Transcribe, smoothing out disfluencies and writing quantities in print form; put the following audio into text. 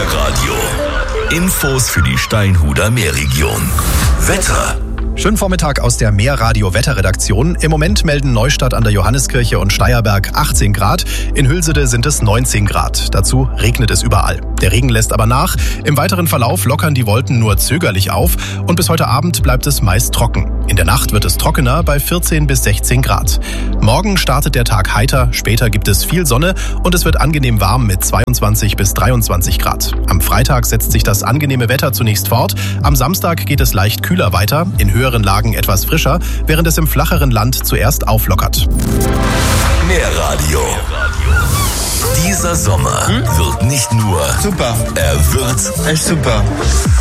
Meerradio. Infos für die Steinhuder Meerregion. Wetter. Schönen Vormittag aus der Meerradio-Wetterredaktion. Im Moment melden Neustadt an der Johanneskirche und Steierberg 18 Grad. In Hülsede sind es 19 Grad. Dazu regnet es überall. Der Regen lässt aber nach. Im weiteren Verlauf lockern die Wolken nur zögerlich auf. Und bis heute Abend bleibt es meist trocken. In der Nacht wird es trockener bei 14 bis 16 Grad. Morgen startet der Tag heiter. Später gibt es viel Sonne und es wird angenehm warm mit 22 bis 23 Grad. Am Freitag setzt sich das angenehme Wetter zunächst fort. Am Samstag geht es leicht kühler weiter. In höheren Lagen etwas frischer, während es im flacheren Land zuerst auflockert. Meerradio. Dieser Sommer wird nicht nur Super. Er wird Echt super.